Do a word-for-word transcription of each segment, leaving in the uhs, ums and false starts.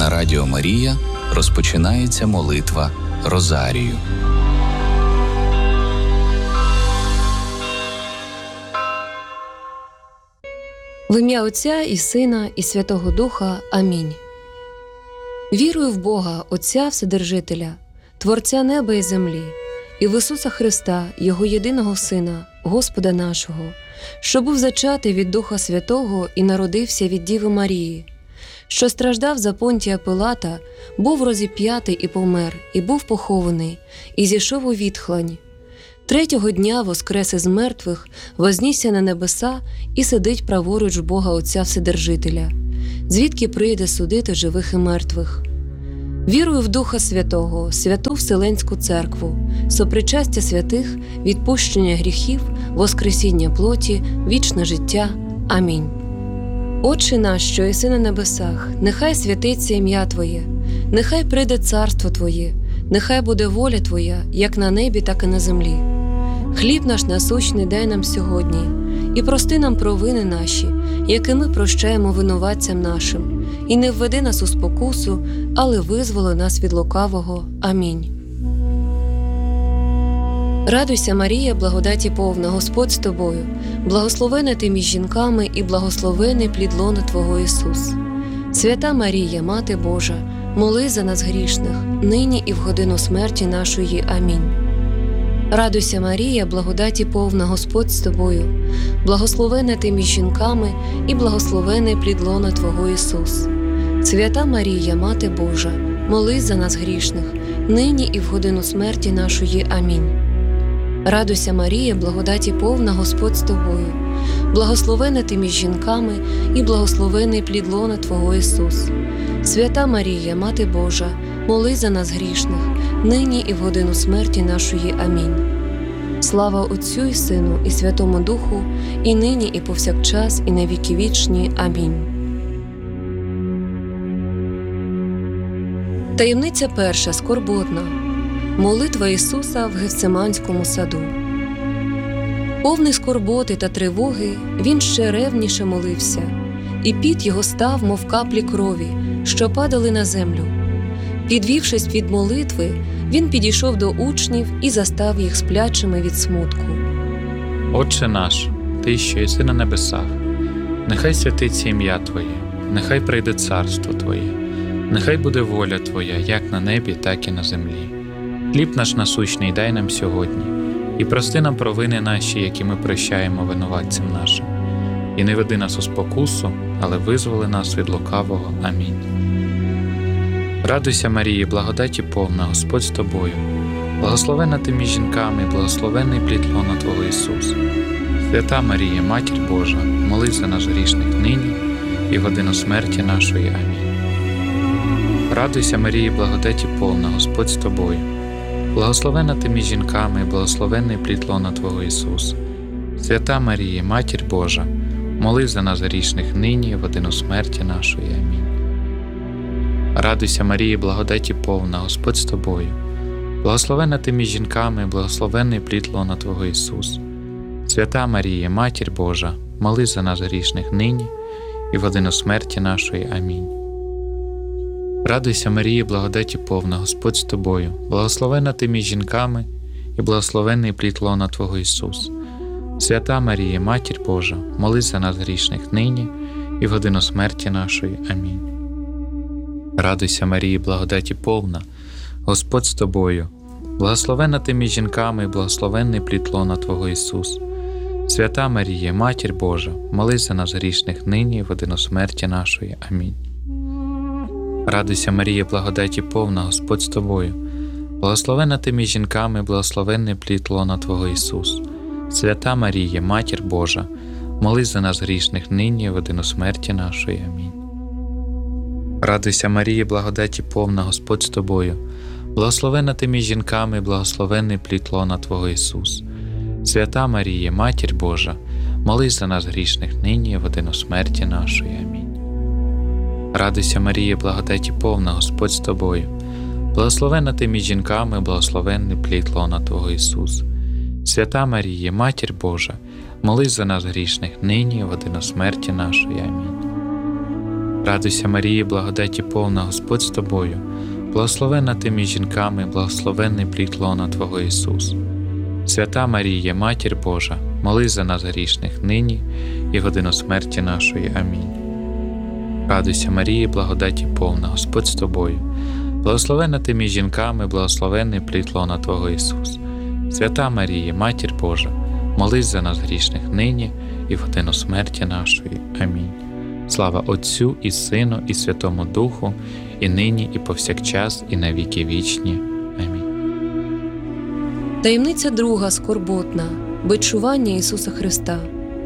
На Радіо Марія розпочинається молитва Розарію. В ім'я Отця і Сина, і Святого Духа. Амінь. Вірую в Бога, Отця Вседержителя, Творця неба і землі, і в Ісуса Христа, Його єдиного Сина, Господа нашого, що був зачатий від Духа Святого і народився від Діви Марії, що страждав за Понтія Пилата, був розіп'ятий і помер, і був похований, і зійшов у відхлань. Третього дня воскрес із мертвих, вознісся на небеса і сидить праворуч Бога Отця Вседержителя, звідки прийде судити живих і мертвих. Вірую в Духа Святого, святу Вселенську Церкву, сопричастя святих, відпущення гріхів, воскресіння плоті, вічне життя. Амінь. Отче наш, що єси на небесах, нехай святиться ім'я Твоє, нехай прийде царство Твоє, нехай буде воля Твоя, як на небі, так і на землі. Хліб наш насущний дай нам сьогодні, і прости нам провини наші, які ми прощаємо винуватцям нашим, і не введи нас у спокусу, але визволи нас від лукавого. Амінь. Радуйся, Марія, благодаті повна, Господь з тобою, благословена ти між жінками і благословений плід лона Твого Ісус. Свята Марія, Мати Божа, молись за нас грішних, нині і в годину смерті нашої. Амінь. Радуйся, Марія, благодаті повна, Господь з тобою, благословена ти між жінками і благословений плід лона Твого Ісус. Свята Марія, Мати Божа, молись за нас грішних, нині і в годину смерті нашої. Амінь. Радуйся, Марія, благодаті повна, Господь з тобою, благословена ти між жінками і благословений плід лона Твого Ісус. Свята Марія, Мати Божа, молись за нас грішних, нині і в годину смерті нашої. Амінь. Слава Отцю і Сину, і Святому Духу, і нині, і повсякчас, і на віки вічні. Амінь. Таємниця перша, скорботна. Молитва Ісуса в Гефсиманському саду. Повний скорботи та тривоги, Він ще ревніше молився, і піт його став, мов каплі крові, що падали на землю. Підвівшись від молитви, Він підійшов до учнів і застав їх сплячими від смутку. Отче наш, Ти, що єси на небесах, нехай святиться ім'я Твоє, нехай прийде царство Твоє, нехай буде воля Твоя, як на небі, так і на землі. Хліб наш насущний дай нам сьогодні, і прости нам провини наші, які ми прощаємо винуватцям нашим. І не веди нас у спокусу, але визволи нас від лукавого. Амінь. Радуйся, Марії, благодаті повна, Господь з тобою, благословена ти між жінками, благословений плід лона Твого Ісус. Свята Марія, Матір Божа, молись за нас грішних нині і в годину смерті нашої. Амінь. Радуйся, Марії, благодаті повна, Господь з тобою, благословена ти між жінками, благословений плід лона Твого Ісус. Свята Марія, Матір Божа, молись за нас грішних нині і в годину смерті нашої. Амінь. Радуйся, Марія, благодаті повна, Господь з тобою, благословена ти між жінками, благословений плід лона Твого Ісус. Свята Марія, Матір Божа, молись за нас грішних нині і в годину смерті нашої. Амінь. Радуйся, Марія, благодаті повна, Господь з тобою, благословена ти між жінками і благословений плід лона Твого Ісус. Свята Марія, Матір Божа, молись за нас грішних нині і в годину смерті нашої. Амінь. Радуйся, Марія, благодаті повна, Господь з тобою, благословена ти між жінками і благословений плід лона Твого Ісус. Свята Марія, Матір Божа, молись за нас грішних нині і в годину смерті нашої. Амінь. Радуйся, Марія, благодаті повна, Господь з тобою, благословена ти між жінками, благословений плід лона Твого Ісус. Свята Марія, Матір Божа, молись за нас грішних нині і в годину смерті нашої. Амінь. Радуйся, Марія, благодаті повна, Господь з тобою, благословена ти між жінками, благословений плід лона Твого Ісус. Свята Марія, Матір Божа, молись за нас грішних нині і в годину смерті нашої. Амінь. Радуйся, Марія, благодаті повна, Господь з тобою, благословена ти між жінками, благословенний плід лона Твого Ісус. Свята Марія, Матір Божа, молись за нас грішних нині і в годину смерті нашої. Амінь. Радуйся, Марія, благодаті повна, Господь з тобою, благословенна ти між жінками, благословенний плід лона Твого Ісус. Свята Марія, Матір Божа, молись за нас грішних нині і в годину смерті нашої. Амінь. Радуйся, Марія, благодаті повна, Господь з тобою, благословенна ти між жінками, благословенний плід лона Твого Ісус. Свята Марія, Матір Божа, молись за нас грішних нині і в годину смерті нашої. Амінь. Слава Отцю і Сину і Святому Духу, і нині, і повсякчас, і на віки вічні. Амінь. Таємниця друга скорботна – бичування Ісуса Христа.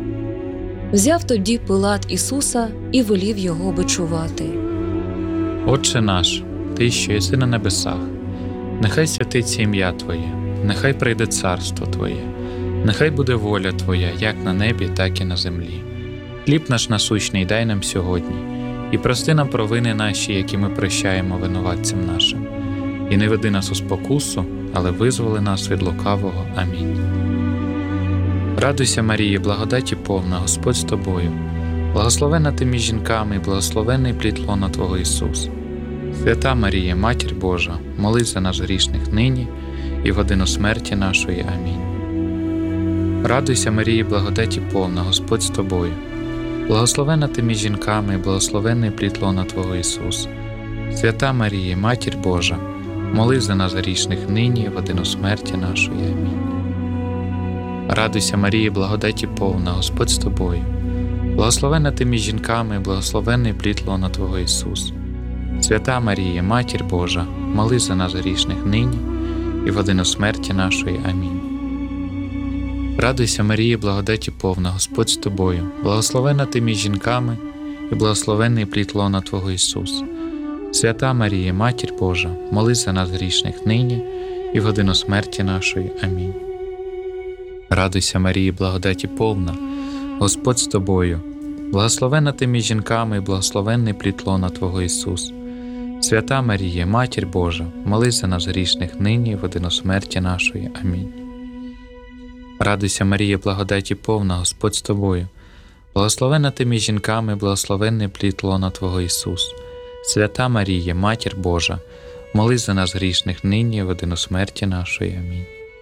Взяв тоді Пилат Ісуса і велів його бичувати. Отче наш, Ти, що єси на небесах, нехай святиться ім'я Твоє, нехай прийде царство Твоє, нехай буде воля Твоя, як на небі, так і на землі. Хліб наш насущний дай нам сьогодні, і прости нам провини наші, які ми прощаємо винуватцям нашим. І не веди нас у спокусу, але визволи нас від лукавого. Амінь. Радуйся, Марія, благодаті повна, Господь з тобою, благословенна ти між жінками, і благословенний плід лона Твого Ісус. Свята Марія, Матір Божа, молись за нас грішних нині і в годину смерті нашої. Амінь. Радуйся, Марія, благодаті повна, Господь з тобою, благословенна ти між жінками, і благословенний плід лона Твого Ісус. Свята Марія, Матір Божа, молись за нас грішних нині і в годину смерті нашої. Амінь. Радуйся, Марія, благодаті повна, Господь з тобою, благословенна ти між жінками, і благословенний плід лона Твого Ісус. Свята Марія, Матір Божа, молись за нас грішних нині і в годину смерті нашої. Амінь. Радуйся, Марія, благодаті повна, Господь з тобою, благословенна ти між жінками, і благословенний плід лона Твого Ісус. Свята Марія, Матір Божа, молись за нас грішних нині і в годину смерті нашої. Амінь. Радуйся, Марія, благодаті повна, Господь з тобою, благословенна ти між жінками, і благословенний плід лона Твого Ісус. Свята Марія, Матір Божа, молись за нас грішних нині і в годину смерті нашої. Амінь. Радуйся, Марія, благодаті повна, Господь з тобою, благословенна ти між жінками, і благословенний плід лона Твого Ісус. Свята Марія, Матір Божа, молись за нас грішних нині і в годину смерті нашої. Амінь.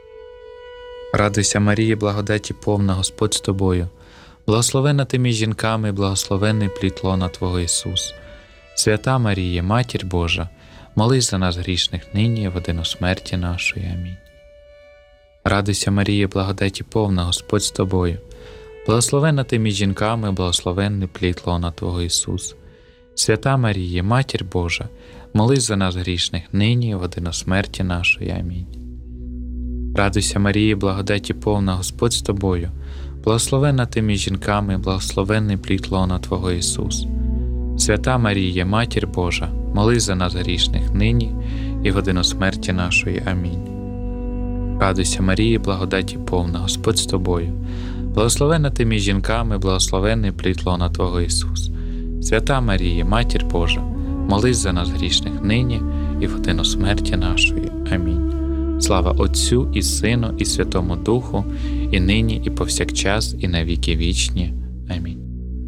Радуйся, Марія, благодаті повна, Господь з тобою, благословенна ти між жінками, і благословенний плід лона Твого Ісус. Свята Марія, Матір Божа, молись за нас грішних нині і в годину смерті нашої. Амінь. Радуйся, Марія, благодаті повна, Господь з тобою, благословенна ти між жінками, і благословенний плід лона Твого Ісус. Свята Марія, Матір Божа, молись за нас грішних нині і в годину смерті нашої. Амінь. Радуйся, Марія, благодаті повна, Господь з тобою, благословенна ти між жінками, і благословенний плід лона Твого Ісус. Свята Марія, Матір Божа, молись за нас грішних нині і в годину смерті нашої. Амінь. Радуйся, Марія, благодаті повна, Господь з тобою, благословенна ти між жінками, і благословенний плід лона Твого Ісус. Свята Марія, Матір Божа, молись за нас грішних нині і в годину смерті нашої. Амінь. Слава Отцю і Сину і Святому Духу, і нині, і повсякчас, і на віки вічні. Амінь.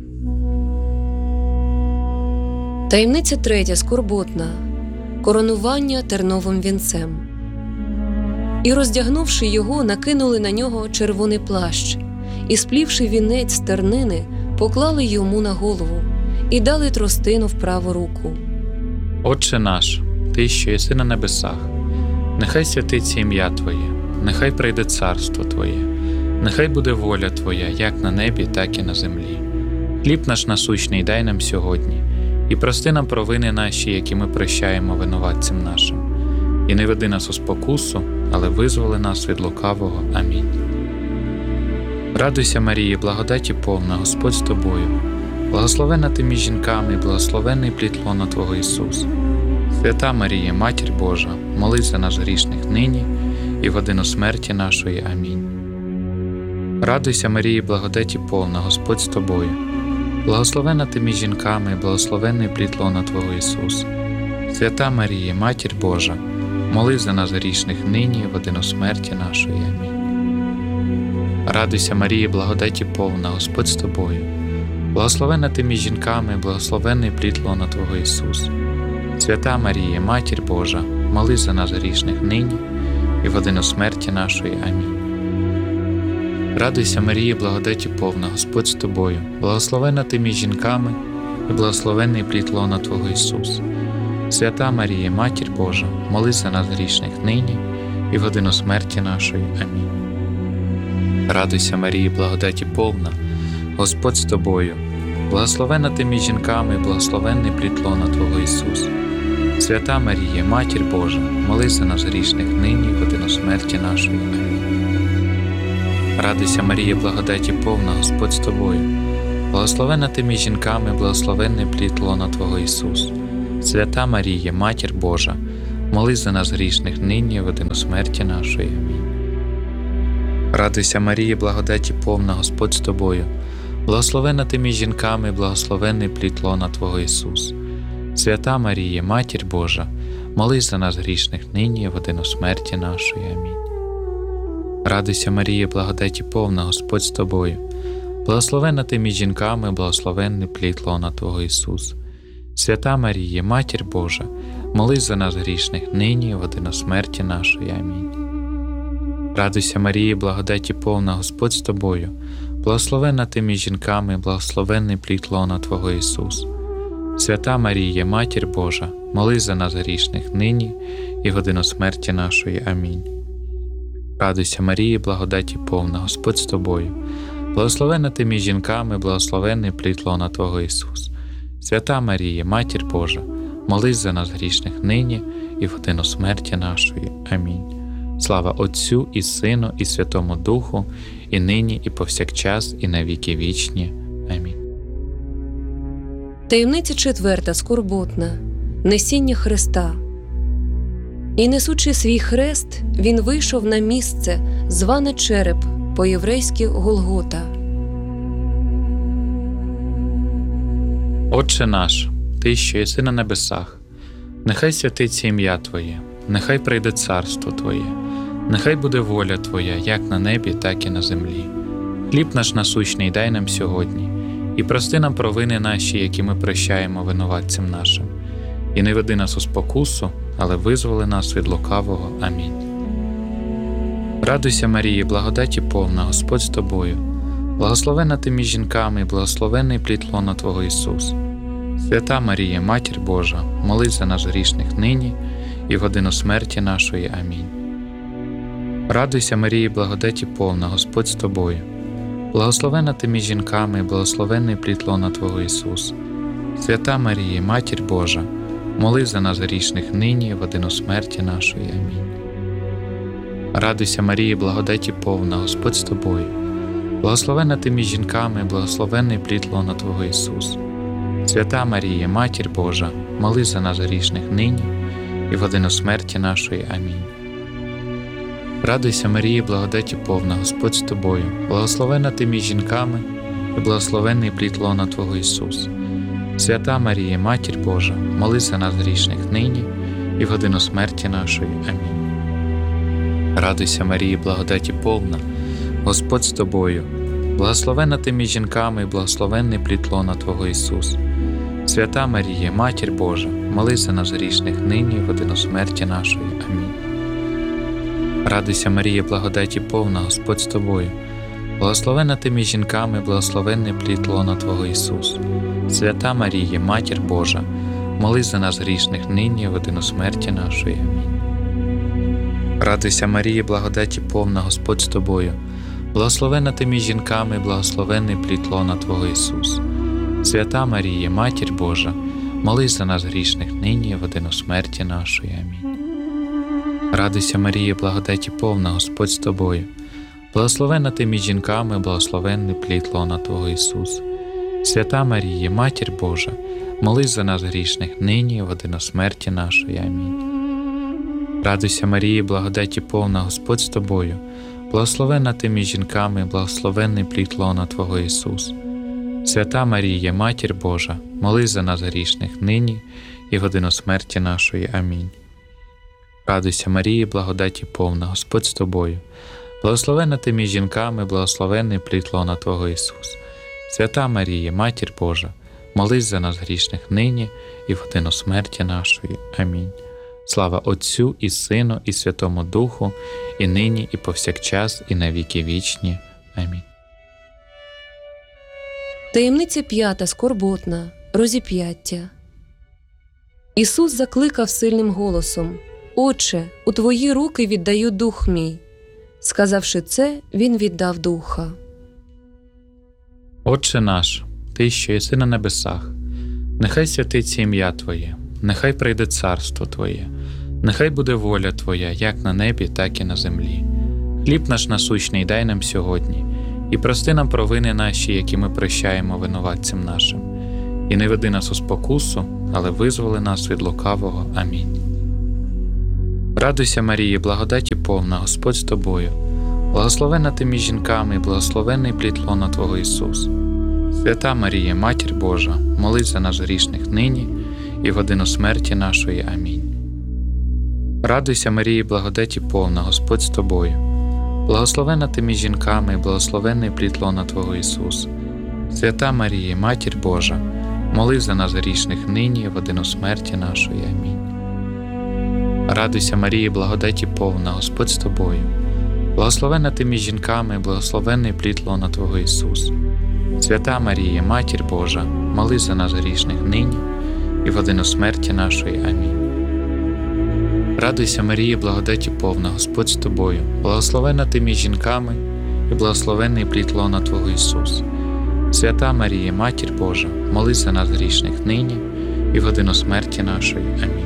Таємниця третя скорботна – коронування терновим вінцем. І, роздягнувши його, накинули на нього червоний плащ, і, сплівши вінець з тернини, поклали йому на голову і дали тростину в праву руку. Отче наш, Ти, що єси на небесах, нехай святиться ім'я Твоє, нехай прийде царство Твоє, нехай буде воля Твоя, як на небі, так і на землі. Хліб наш насущний дай нам сьогодні, і прости нам провини наші, які ми прощаємо винуватцям нашим. І не веди нас у спокусу, але визволи нас від лукавого. Амінь. Радуйся, Марія, благодаті повна, Господь з тобою, благословенна ти між жінками, і благословенний плід лона Твого Ісус. Свята Марія, Матір Божа, молись за нас грішних нині і в годину смерті нашої. Амінь. Радуйся, Марія, благодаті повна, Господь з тобою, благословенна ти між жінками, і благословенний плід лона Твого Ісус. Свята Марія, Матір Божа, молись за нас грішних нині і в годину смерті нашої. Амінь. Радуйся, Марія, благодаті повна, Господь з тобою, Благословенна ти між жінками, благословенний плід лона Твого Ісус. Свята Марія, Матір Божа, молись за нас грішних нині і в годину смерті нашої. Амінь. Радуйся, Марія, благодаті повна, Господь з тобою, благословенна ти між жінками і благословенний плід лона Твого Ісус. Свята Марія, Матір Божа, молись за нас грішних нині і в годину смерті нашої. Амінь. Радуйся, Марія, благодаті повна, Господь з тобою, благословенна ти між жінками і благословенний плід лона Твого Ісус. Свята Марія, Матір Божа, молись за нас грішних нині і в годину смерті нашої. Амінь. Радуйся, Марія, благодаті повна, Господь з тобою, благословенна ти між жінками, благословенний плід лона Твого Ісус. Свята Марія, Матір Божа, молись за нас грішних нині і в годину смерті нашої. Амінь. Радуйся, Марія, благодаті повна, Господь з тобою, благословенна ти між жінками, благословенний плід лона Твого Ісус. Свята Марія, Матір Божа, молись за нас грішних нині і в годину смерті нашої. Амінь. Радуйся, Марія, благодаті повна, Господь з тобою, благословенна ти між жінками, благословенний плід лона Твого Ісус. Свята Марія, Матір Божа, молись за нас грішних нині і в годину смерті нашої. Амінь. Радуйся, Марія, благодаті повна, Господь з тобою, благословенна ти між жінками, благословенний плід лона Твого Ісус. Свята Марія, Матір Божа, молись за нас грішних нині і в годину смерті нашої. Амінь. Радуйся, Марія, благодаті повна, Господь з тобою, благословенна ти між жінками, благословенний плід лона Твого Ісус. Свята Марія, Матір Божа, молись за нас грішних нині і в годину смерті нашої. Амінь. Слава Отцю і Сину і Святому Духу, і нині, і повсякчас, і на віки вічні. Амінь. Таємниця четверта, скорботна. Несіння Христа. І, несучи свій хрест, він вийшов на місце, зване Череп, по-єврейськи Голгота. Отче наш, Ти, що єси на небесах, нехай святиться ім'я Твоє, нехай прийде царство Твоє, нехай буде воля Твоя, як на небі, так і на землі. Хліб наш насущний дай нам сьогодні, і прости нам провини наші, які ми прощаємо винуватцям нашим. І не веди нас у спокусу, але визволи нас від лукавого. Амінь. Радуйся, Марія, благодаті повна, Господь з тобою, благословенна ти між жінками, благословенний плід лона Твого Ісус. Свята Марія, Матір Божа, молись за нас грішних нині і в годину смерті нашої. Амінь. Радуйся, Марія, благодаті повна, Господь з тобою, благословенна ти між жінками, благословенний плід лона Твого Ісус. Свята Марія, Матір Божа, молись за нас грішних нині і в годину смерті нашої. Амінь. Радуйся, Марія, благодаті повна, Господь з тобою, благословенна ти між жінками, благословенний плід лона Твого Ісус. Свята Марія, Матір Божа, молись за нас грішних нині і в годину смерті нашої. Амінь. Радуйся, Марія, благодаті повна, Господь з тобою, благословенна ти між жінками і благословенний плід лона Твого Ісус. Свята Марія, Матір Божа, молись за нас грішних нині і в годину смерті нашої. Амінь. Радуйся, Марія, благодаті повна, Господь з тобою, благословенна ти між жінками і благословенний плід лона Твого Ісус. Свята Марія, Матір Божа, молись за нас грішних нині і в годину смерті нашої. Амінь. Радуйся, Марія, благодаті повна, Господь з тобою, благословенна ти між жінками, благословенний плід лона Твого Ісус. Свята Марія, Матір Божа, молись за нас грішних нині і в годину смерті нашої. Амінь. Радуйся, Марія, благодаті повна, Господь з тобою, благословенна ти між жінками, благословенний плід лона Твого Ісус. Свята Марія, Матір Божа, молись за нас грішних нині і в годину смерті нашої. Амінь. Радуйся, Марія, благодаті повна, Господь з тобою, благословенна ти між жінками, благословенний плід лона Твого Ісус. Свята Марія, Матір Божа, молись за нас грішних нині і в годину смерті нашої. Амінь. Радуйся, Марія, благодаті повна, Господь з тобою, благословенна ти між жінками, благословенний плід лона Твого Ісус. Свята Марія, Матір Божа, молись за нас грішних нині і в годину смерті нашої. Амінь. Радуйся, Марія, благодаті повна, Господь з тобою, благословенна ти між жінками, благословенний плід лона Твого Ісус. Свята Марія, Матір Божа, молись за нас грішних нині і в годину смерті нашої. Амінь. Слава Отцю і Сину і Святому Духу, і нині, і повсякчас, і на віки вічні. Амінь. Таємниця п'ята скорботна, розіп'яття. Ісус закликав сильним голосом: «Отче, у Твої руки віддаю дух мій». Сказавши це, Він віддав духа. Отче наш, Ти, що єси на небесах, нехай святиться ім'я Твоє, нехай прийде царство Твоє, нехай буде воля Твоя, як на небі, так і на землі. Хліб наш насущний дай нам сьогодні, і прости нам провини наші, які ми прощаємо винуватцям нашим. І не веди нас у спокусу, але визволи нас від лукавого. Амінь. Радуйся, Марії, благодаті повна, Господь з тобою, благословенна ти між жінками, і благословенний плід лона Твого Ісус. Свята Марія, Матір Божа, молись за нас грішних нині і в годину смерті нашої. Амінь. Радуйся, Марії, благодаті повна, Господь з тобою, благословенна ти між жінками, і благословенний плід лона Твого Ісус. Свята Марія, Матір Божа, молись за нас грішних нині і в годину смерті нашої. Амінь. Радуйся, Марія, благодаті повна, Господь з тобою, благословенна ти між жінками, і благословенний плід лона Твого Ісус. Свята Марія, Матір Божа, молись за нас грішних нині і в годину смерті нашої. Амінь. Радуйся, Марія, благодаті повна, Господь з тобою, благословенна ти між жінками, і благословенний плід лона Твого Ісус. Свята Марія, Матір Божа, молись за нас грішних нині і в годину смерті нашої. Амінь.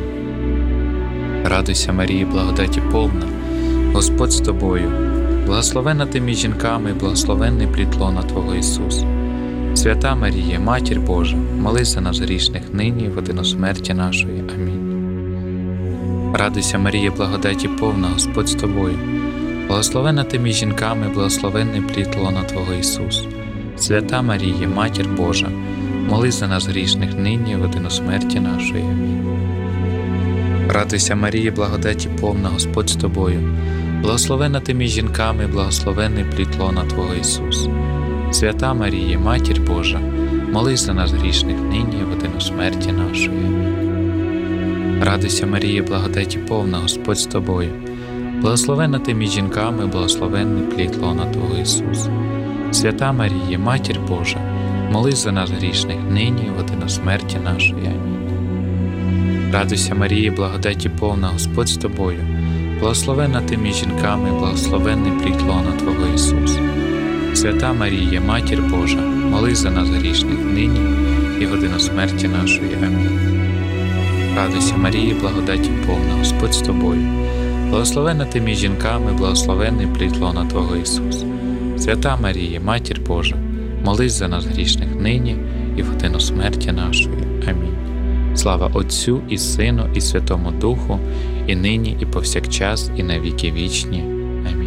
Радуйся, Марія, благодаті повна, Господь з тобою, благословенна ти між жінками, і благословенний плід лона Твого Ісус. Свята Марія, Матір Божа, молись за нас грішних нині і в годину смерті нашої. Амінь. Радуйся, Марія, благодаті повна, Господь з тобою, благословенна ти між жінками, і благословенний плід лона Твого Ісус. Свята Марія, Матір Божа, молись за нас грішних нині і в годину смерті нашої. Амінь. Радуйся, Марія, благодаті повна, Господь з тобою, благословенна ти між жінками, і благословенний плід лона Твого Ісус. Свята Марія, Матір Божа, молись за нас грішних нині і в годину смерті нашої. Амінь. Радуйся, Марія, благодаті повна, Господь з тобою, благословенна ти між жінками, і благословенний плід лона Твого Ісус. Свята Марія, Матір Божа, молись за нас грішних нині і в годину смерті нашої. Амінь. Радуйся, Марія, благодаті повна, Господь з тобою, благословенна ти між жінками, і благословенний плід лона Твого Ісус. Свята Марія, Матір Божа, молись за нас грішних нині і в годину смерті нашої. Амінь. Радуйся, Марія, благодаті повна, Господь з тобою, благословенна ти між жінками, і благословенний плід лона Твого Ісус. Свята Марія, Матір Божа, молись за нас грішних нині і в годину смерті нашої. Амінь. Слава Отцю і Сину і Святому Духу, і нині, і повсякчас, і на віки вічні. Амінь.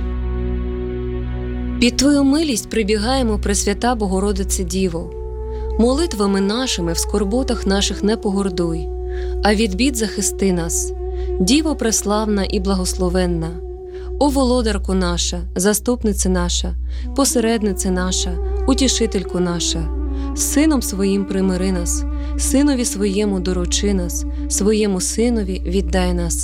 Під Твою милість прибігаємо, Пресвята Богородице Діво. Молитвами нашими в скорботах наших не погордуй, а від бід захисти нас. Діво преславна і благословенна, о володарку наша, заступниця наша, посередниця наша, утішительку наша, з Сином Своїм примири нас, Синові Своєму доручи нас, Своєму Синові віддай нас.